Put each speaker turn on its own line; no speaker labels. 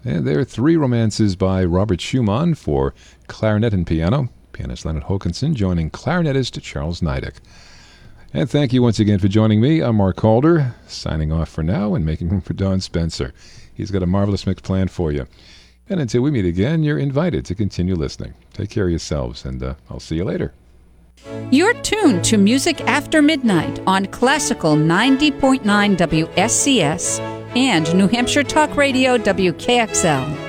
And there are three romances by Robert Schumann for clarinet and piano. Pianist Leonard Hokanson joining clarinetist Charles Niedek. And thank you once again for joining me. I'm Mark Calder, signing off for now and making room for Don Spencer. He's got a marvelous mix planned for you. And until we meet again, you're invited to continue listening. Take care of yourselves, and I'll see you later.
You're tuned to Music After Midnight on Classical 90.9 WSCS and New Hampshire Talk Radio WKXL.